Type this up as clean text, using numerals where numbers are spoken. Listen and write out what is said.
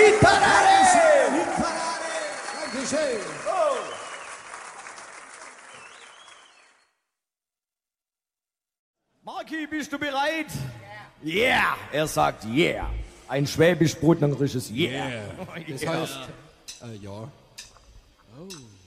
Hitparade! Hitparade! Dankeschön! Marki, bist du bereit? Yeah! Er sagt yeah. Ein schwäbisch-brotnangerisches yeah. Das heißt, ja. Oh.